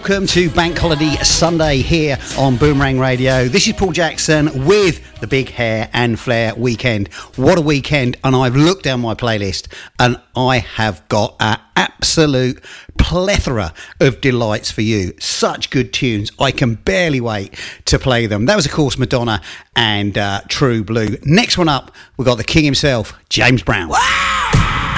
welcome to Bank Holiday Sunday here on Boomerang Radio. This is Paul Jackson with the Big Hair and Flair Weekend. What a weekend. And I've looked down my playlist and I have got an absolute plethora of delights for you. Such good tunes. I can barely wait to play them. That was, of course, Madonna and True Blue. Next one up, we've got the king himself, James Brown. Wow!